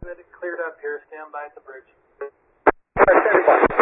Cleared up here. Stand by at the bridge. All right, 10 o'clock.